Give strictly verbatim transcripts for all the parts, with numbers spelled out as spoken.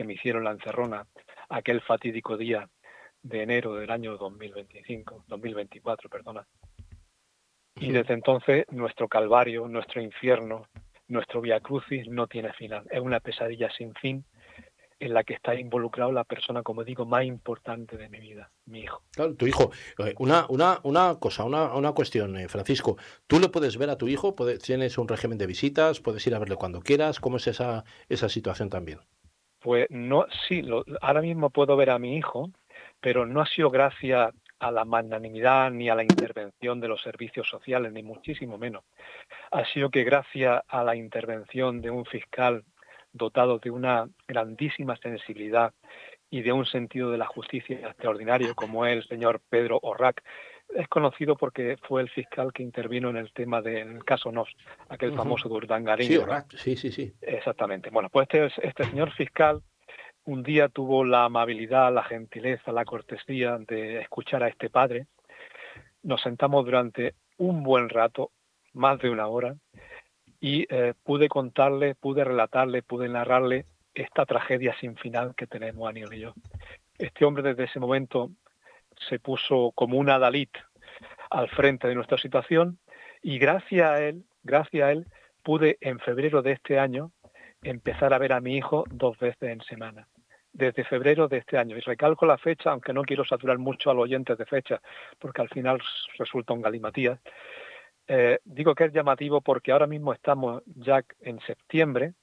que me hicieron la encerrona aquel fatídico día de enero del año dos mil veinticinco, dos mil veinticuatro, perdona. Y Ujú. desde entonces nuestro calvario, nuestro infierno, nuestro vía crucis no tiene final. Es una pesadilla sin fin en la que está involucrado la persona, como digo, más importante de mi vida, mi hijo. Claro, tu hijo, eh, una una una cosa, una una cuestión, eh, Francisco, ¿tú le puedes ver a tu hijo? ¿Puede tienes un régimen de visitas? ¿Puedes ir a verle cuando quieras? ¿Cómo es esa esa situación también? Pues no, sí, lo- ahora mismo puedo ver a mi hijo, pero no ha sido gracias a la magnanimidad ni a la intervención de los servicios sociales, ni muchísimo menos. Ha sido que gracias a la intervención de un fiscal dotado de una grandísima sensibilidad y de un sentido de la justicia extraordinario, como es el señor Pedro Orrac. Es conocido porque fue el fiscal que intervino en el tema del caso Nos, aquel Ujú. famoso de Urdangarín Sí, y demás. Orrat, sí, sí, sí. Exactamente. Bueno, pues este, este señor fiscal un día tuvo la amabilidad, la gentileza, la cortesía de escuchar a este padre. Nos sentamos durante un buen rato, más de una hora, y eh, pude contarle, pude relatarle, pude narrarle esta tragedia sin final que tenemos Aníbal y yo. Este hombre desde ese momento se puso como un adalid al frente de nuestra situación y gracias a él, gracias a él, pude en febrero de este año empezar a ver a mi hijo dos veces en semana. Desde febrero de este año. Y recalco la fecha, aunque no quiero saturar mucho a los oyentes de fecha, porque al final resulta un galimatías. Eh, digo que es llamativo porque ahora mismo estamos ya en septiembre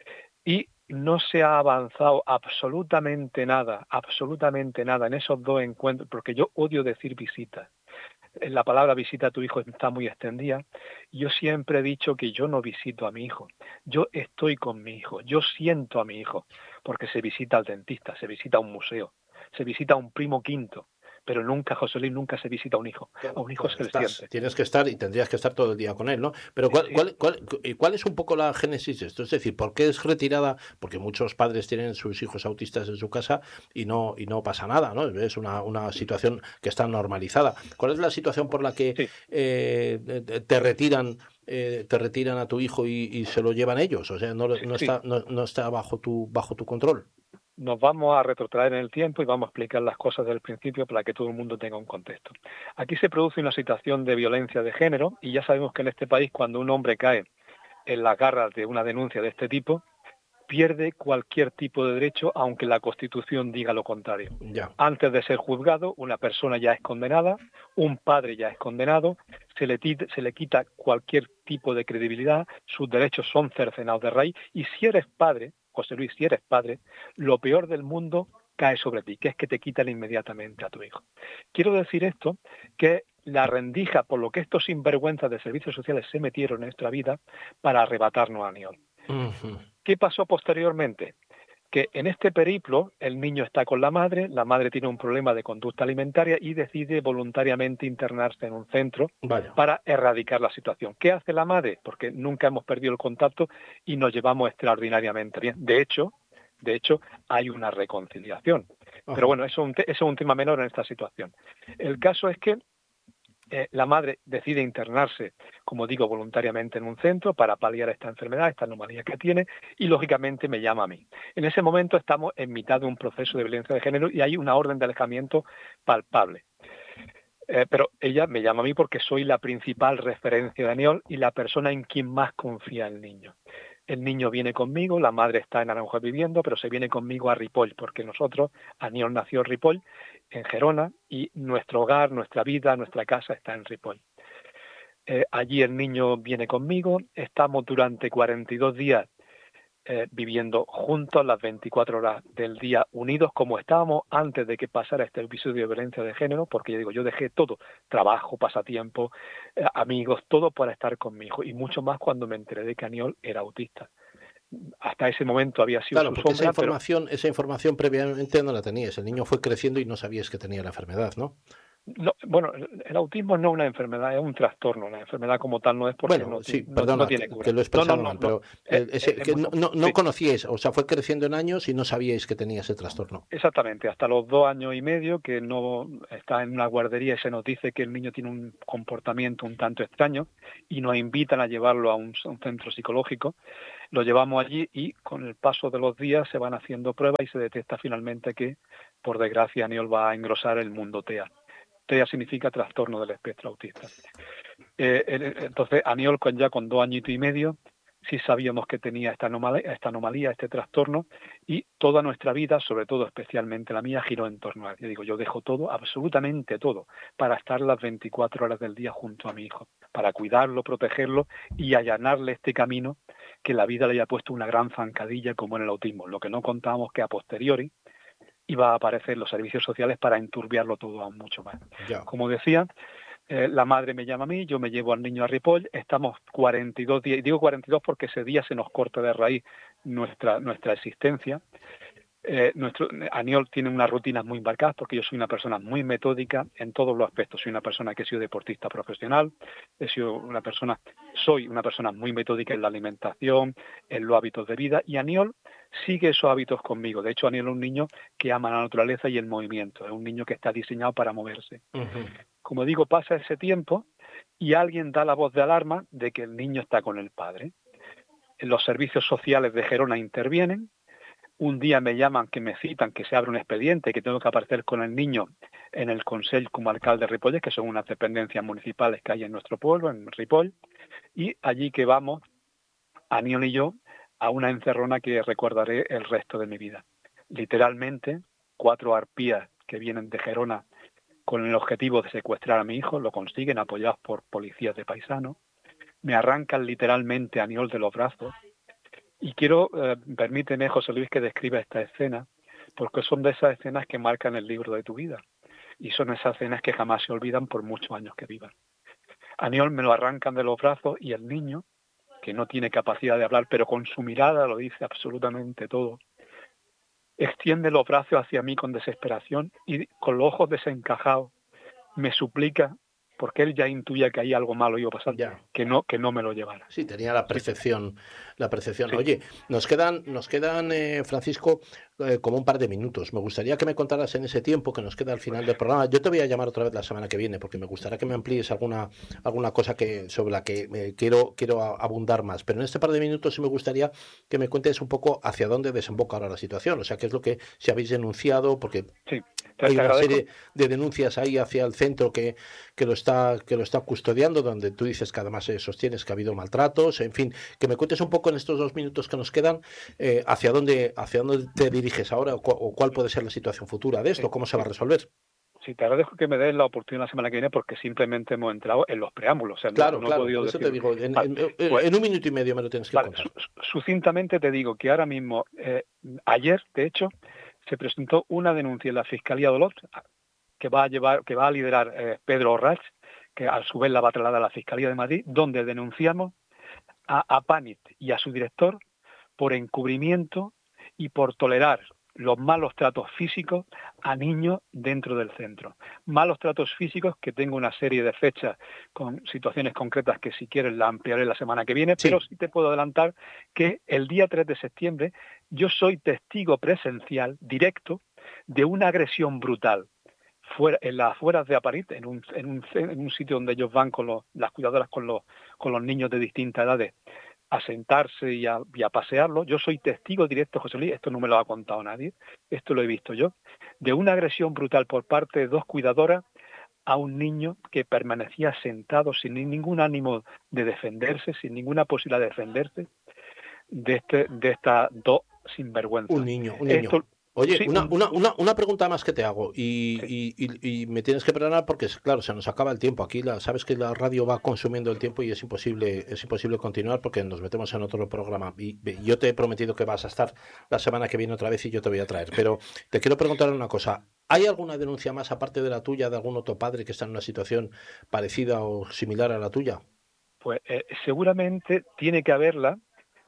y no se ha avanzado absolutamente nada, absolutamente nada en esos dos encuentros, porque yo odio decir visitas. La palabra visita a tu hijo está muy extendida. Yo siempre he dicho que yo no visito a mi hijo, yo estoy con mi hijo, yo siento a mi hijo, porque se visita al dentista, se visita a un museo, se visita a un primo quinto, pero nunca, José Luis, nunca se visita a un hijo. A Claro, un hijo claro, se le estás, siente. tienes que estar y tendrías que estar todo el día con él, ¿no? Pero Sí, ¿cuál, sí. cuál, cuál, cu- y cuál es un poco la génesis de esto? Es decir, ¿por qué es retirada? Porque muchos padres tienen sus hijos autistas en su casa y no, y no pasa nada, ¿no? Es una, una situación que está normalizada. ¿Cuál es la situación por la que Sí, eh, te te retiran, eh, te retiran a tu hijo y, y se lo llevan ellos? O sea, no, sí, no sí. está, no, no está bajo tu, bajo tu control. Nos vamos a retrotraer en el tiempo y vamos a explicar las cosas desde el principio para que todo el mundo tenga un contexto. Aquí se produce una situación de violencia de género y ya sabemos que en este país cuando un hombre cae en las garras de una denuncia de este tipo, pierde cualquier tipo de derecho, aunque la Constitución diga lo contrario. Ya. Antes de ser juzgado, una persona ya es condenada, un padre ya es condenado, se le, se le quita cualquier tipo de credibilidad, sus derechos son cercenados de raíz, y si eres padre, José Luis, si eres padre, lo peor del mundo cae sobre ti, que es que te quitan inmediatamente a tu hijo. Quiero decir esto, que la rendija por lo que estos sinvergüenzas de servicios sociales se metieron en nuestra vida para arrebatarnos a Aniol. Ujú. ¿Qué pasó posteriormente? Que en este periplo el niño está con la madre, la madre tiene un problema de conducta alimentaria y decide voluntariamente internarse en un centro Vaya. para erradicar la situación. ¿Qué hace la madre? Porque nunca hemos perdido el contacto y nos llevamos extraordinariamente bien. De hecho, de hecho, hay una reconciliación. Pero Ajá. bueno, eso es un, te- eso es un tema menor en esta situación. El caso es que eh, la madre decide internarse, como digo, voluntariamente en un centro para paliar esta enfermedad, esta anomalía que tiene, y lógicamente me llama a mí. En ese momento estamos en mitad de un proceso de violencia de género y hay una orden de alejamiento palpable. Eh, pero ella me llama a mí porque soy la principal referencia de Aniol y la persona en quien más confía el niño. El niño viene conmigo, la madre está en Aranjuez viviendo, pero se viene conmigo a Ripoll, porque nosotros, Aniol nació en Ripoll, en Gerona, y nuestro hogar, nuestra vida, nuestra casa está en Ripoll. Eh, allí el niño viene conmigo, estamos durante cuarenta y dos días eh, viviendo juntos las veinticuatro horas del día unidos como estábamos antes de que pasara este episodio de violencia de género, porque yo digo, yo dejé todo, trabajo, pasatiempo, eh, amigos, todo para estar con mi hijo y mucho más cuando me enteré de que Aniol era autista. Hasta ese momento había sido Claro, su porque esa sombra, pero información esa información previamente no la tenías. El niño fue creciendo y no sabías que tenía la enfermedad, ¿no? No, bueno, el, el autismo no es una enfermedad, es un trastorno. La enfermedad como tal no es porque Bueno, no, sí, ti- no, no perdona, tiene que, que cura. lo he No, no, expresado no, mal, no. pero Eh, eh, ese, eh, que hemos- no, no, no sí, conocíais, o sea, fue creciendo en años y no sabíais que tenía ese trastorno. exactamente. Hasta los dos años y medio que no está en una guardería y se nos dice que el niño tiene un comportamiento un tanto extraño y nos invitan a llevarlo a un, a un centro psicológico. Lo llevamos allí y con el paso de los días se van haciendo pruebas y se detecta finalmente que, por desgracia, Aniol va a engrosar el mundo T E A. T E A significa trastorno del espectro autista. Eh, entonces, Aniol, con, ya con dos añitos y medio, sí sabíamos que tenía esta anomalía, esta anomalía, este trastorno, y toda nuestra vida, sobre todo especialmente la mía, giró en torno a él. Yo digo, yo dejo todo, absolutamente todo, para estar las veinticuatro horas del día junto a mi hijo, para cuidarlo, protegerlo y allanarle este camino que la vida le haya puesto una gran zancadilla como en el autismo. Lo que no contábamos que a posteriori iba a aparecer los servicios sociales para enturbiarlo todo aún mucho más. Ya. Como decía, eh, la madre me llama a mí, yo me llevo al niño a Ripoll, estamos cuarenta y dos días, y digo cuarenta y dos porque ese día se nos corta de raíz nuestra, nuestra existencia. Eh, nuestro, Aniol tiene unas rutinas muy marcadas porque yo soy una persona muy metódica en todos los aspectos. Soy una persona que he sido deportista profesional, he sido una persona, soy una persona muy metódica en la alimentación, en los hábitos de vida, y Aniol sigue esos hábitos conmigo. De hecho, Aniol es un niño que ama la naturaleza y el movimiento, es un niño que está diseñado para moverse. Ujú. Como digo, pasa ese tiempo y alguien da la voz de alarma de que el niño está con el padre. Los servicios sociales de Gerona intervienen. Un día me llaman, que me citan, que se abre un expediente, que tengo que aparecer con el niño en el Consell Comarcal de Ripoll, que son unas dependencias municipales que hay en nuestro pueblo, en Ripoll, y allí que vamos, Aniol y yo, a una encerrona que recordaré el resto de mi vida. Literalmente, cuatro arpías que vienen de Gerona con el objetivo de secuestrar a mi hijo, lo consiguen apoyados por policías de paisano, me arrancan literalmente a Aniol de los brazos y quiero, eh, permíteme, José Luis, que describa esta escena, porque son de esas escenas que marcan el libro de tu vida y son esas escenas que jamás se olvidan por muchos años que vivan. Aniol me lo arrancan de los brazos y el niño, que no tiene capacidad de hablar, pero con su mirada lo dice absolutamente todo, extiende los brazos hacia mí con desesperación y con los ojos desencajados me suplica, porque él ya intuía que ahí algo malo iba a pasar, Ya. que no, que no me lo llevara. Sí, tenía la Sí, percepción, la percepción. sí, Oye, nos quedan, nos quedan, eh, Francisco, eh, como un par de minutos. Me gustaría que me contaras en ese tiempo que nos queda al pues final del programa. Yo te voy a llamar otra vez la semana que viene porque me gustaría que me amplíes alguna, alguna cosa que sobre la que eh, quiero, quiero a- abundar más. Pero en este par de minutos sí me gustaría que me cuentes un poco hacia dónde desemboca ahora la situación. O sea, qué es lo que si habéis denunciado, porque sí, te, hay te una agradezco. serie de denuncias ahí hacia el centro que, que lo está que lo está custodiando, donde tú dices que además eh, sostienes que ha habido maltratos, en fin, que me cuentes un poco en estos dos minutos que nos quedan eh, hacia dónde hacia dónde te diriges ahora o, cu o cuál puede ser la situación futura de esto, Sí, cómo se va sí, a resolver. sí, te agradezco que me des la oportunidad la semana que viene porque simplemente hemos entrado en los preámbulos, o sea, no, Claro, no he claro, podido por eso te decir. digo, en, Vale, en- en- pues, en un minuto y medio me lo tienes que vale, contar. su, sucintamente te digo que ahora mismo, eh, ayer, de hecho, se presentó una denuncia en la Fiscalía de Olot que va a llevar, que va a liderar eh, Pedro Orrach, que a su vez la va a trasladar a la Fiscalía de Madrid, donde denunciamos a, a Panit y a su director por encubrimiento y por tolerar los malos tratos físicos a niños dentro del centro. Malos tratos físicos que tengo una serie de fechas con situaciones concretas que si quieres la ampliaré la semana que viene, pero Sí, sí te puedo adelantar que el día tres de septiembre yo soy testigo presencial directo de una agresión brutal fuera, en las afueras de Apariz, en un, en un, en un sitio donde ellos van con los, las cuidadoras con los, con los niños de distintas edades a sentarse y a, y a pasearlo. Yo soy testigo directo, José Luis, esto no me lo ha contado nadie, esto lo he visto yo, de una agresión brutal por parte de dos cuidadoras a un niño que permanecía sentado sin ningún ánimo de defenderse, sin ninguna posibilidad de defenderse de, este, de estas dos un sinvergüenzas. niño, un niño. Esto, Oye, sí, una, un, una, un, una, una pregunta más que te hago y, sí, y, y, y me tienes que perdonar porque, claro, se nos acaba el tiempo. Aquí la, sabes que la radio va consumiendo el tiempo y es imposible, es imposible continuar porque nos metemos en otro programa. Y, y yo te he prometido que vas a estar la semana que viene otra vez y yo te voy a traer. Pero te quiero preguntar una cosa. ¿Hay alguna denuncia más aparte de la tuya de algún otro padre que está en una situación parecida o similar a la tuya? pues eh, seguramente tiene que haberla,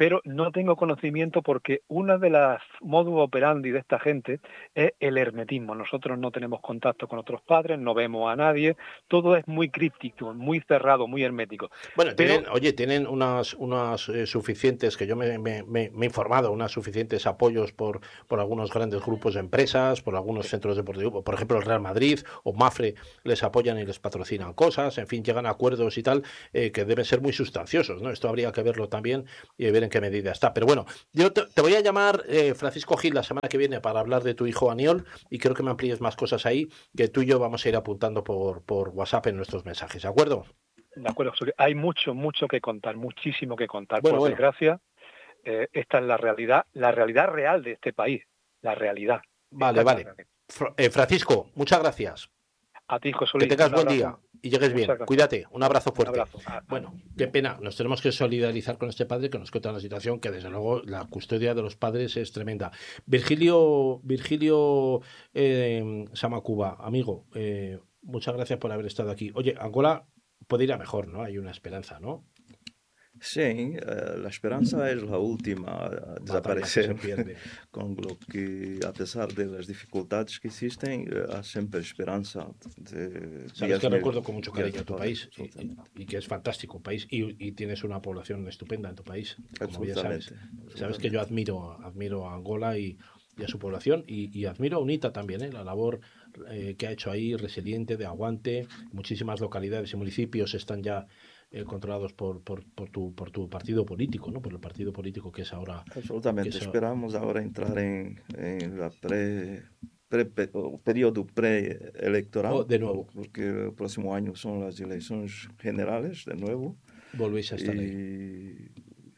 pero no tengo conocimiento porque una de las modus operandi de esta gente es el hermetismo. Nosotros no tenemos contacto con otros padres, no vemos a nadie, todo es muy críptico, muy cerrado, muy hermético. Bueno, Pero, tienen, oye, tienen unas, unas eh, suficientes, que yo me, me, me, me he informado, unas suficientes apoyos por, por algunos grandes grupos de empresas, por algunos centros deportivos, por ejemplo el Real Madrid o Mafre les apoyan y les patrocinan cosas, en fin, llegan a acuerdos y tal, eh, que deben ser muy sustanciosos, ¿no? Esto habría que verlo también y ver en qué medida está. Pero bueno, yo te, te voy a llamar, eh, Francisco Gil, la semana que viene para hablar de tu hijo Aniol y creo que me amplíes más cosas ahí, que tú y yo vamos a ir apuntando por, por WhatsApp en nuestros mensajes, ¿de acuerdo? de acuerdo, hay mucho, mucho que contar, muchísimo que contar. Bueno, Por bueno. desgracia, eh, esta es la realidad, la realidad real de este país, la realidad. Vale, vale. Fra- eh, Francisco, muchas gracias. A ti, José Que Luis, tengas un buen abrazo. día y llegues Muchas bien. gracias. Cuídate. Un abrazo Un fuerte. abrazo. Ah, Bueno, qué pena. Nos tenemos que solidarizar con este padre que nos cuenta una situación que, desde luego, la custodia de los padres es tremenda. Virgilio, Virgilio eh, Samacuba, amigo, eh, muchas gracias por haber estado aquí. Oye, Angola puede ir a mejor, ¿no? Hay una esperanza, ¿no? Sí, eh, la esperanza es la última a Batalla que desaparecer, se pierde. con lo que, a pesar de las dificultades que existen, eh, hay siempre esperanza. De Sabes días que me- recuerdo con mucho cariño días a tu mejores, país y, absolutamente. y- y que es fantástico un país y, y tienes una población estupenda en tu país, como bien sabes. Absolutamente, Sabes que yo admiro, admiro a Angola y, y a su población y, y admiro a UNITA también, ¿eh? La labor eh, que ha hecho ahí, resiliente, de aguante. Muchísimas localidades y municipios están ya eh, controlados por, por, por, tu, por tu partido político, ¿no? Por el partido político que es ahora. Absolutamente. que es a- Esperamos ahora entrar en, en la pre, pre, pe- o periodo preelectoral, Oh, de nuevo, porque el próximo año son las elecciones generales de nuevo volvéis a estar ahí. y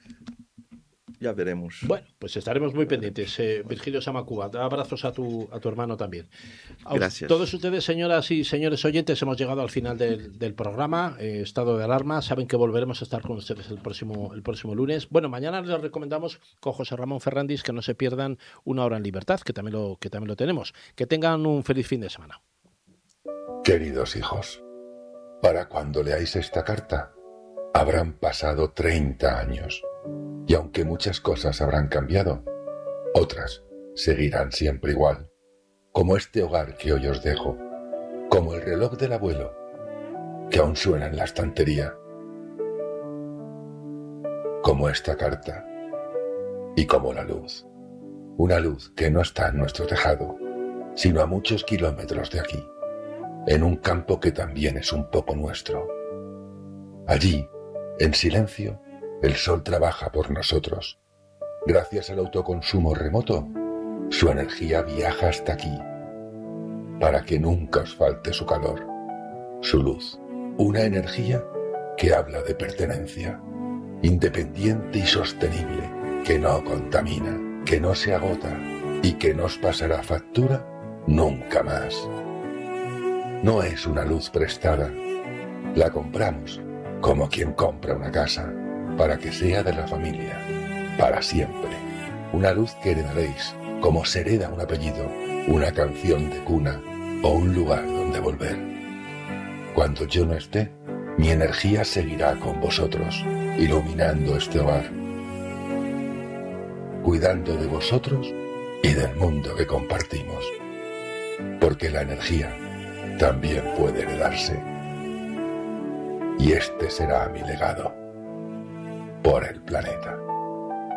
ya veremos. Bueno, pues estaremos muy Ya veremos. pendientes. Eh, Virgilio Samacuba, da abrazos a tu, a tu hermano también. A us- Gracias. todos ustedes, señoras y señores oyentes, hemos llegado al final del, del programa, eh, estado de alarma. Saben que volveremos a estar con ustedes el próximo, el próximo lunes. Bueno, mañana les recomendamos con José Ramón Ferrandis que no se pierdan Una Hora en Libertad, que también lo, que también lo tenemos. Que tengan un feliz fin de semana. Queridos hijos, para cuando leáis esta carta, habrán pasado treinta años. Y aunque muchas cosas habrán cambiado, otras seguirán siempre igual. Como este hogar que hoy os dejo, como el reloj del abuelo, que aún suena en la estantería, como esta carta, y como la luz. Una luz que no está en nuestro tejado, sino a muchos kilómetros de aquí, en un campo que también es un poco nuestro. Allí, en silencio, el sol trabaja por nosotros. Gracias al autoconsumo remoto, su energía viaja hasta aquí, para que nunca os falte su calor, su luz. Una energía que habla de pertenencia, independiente y sostenible, que no contamina, que no se agota y que nos pasará factura nunca más. No es una luz prestada, la compramos como quien compra una casa, para que sea de la familia, para siempre. Una luz que heredaréis, como se hereda un apellido, una canción de cuna o un lugar donde volver. Cuando yo no esté, mi energía seguirá con vosotros, iluminando este hogar, cuidando de vosotros y del mundo que compartimos. Porque la energía también puede heredarse. Y este será mi legado por el planeta.